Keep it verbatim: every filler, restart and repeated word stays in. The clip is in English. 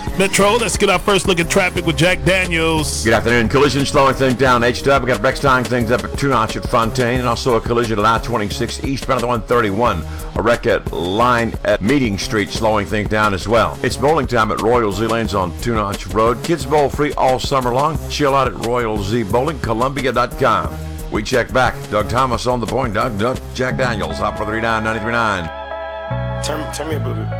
Metro, let's get our first look at traffic with Jack Daniels. Good afternoon. Collision slowing things down. H-Dub, we got Brex tying things up at two notch at Fontaine, and also a collision at I twenty-six eastbound of the one thirty-one. A wreck at line at Meeting Street slowing things down as well. It's bowling time at Royal Z Lanes on two notch Road. Kids bowl free all summer long. Chill out at Royal Z Bowling, Columbia dot com. We check back. Doug Thomas on the point. Doug, Doug, Jack Daniels, Hot for three nine ninety-three point nine. Turn, turn me up a little bit.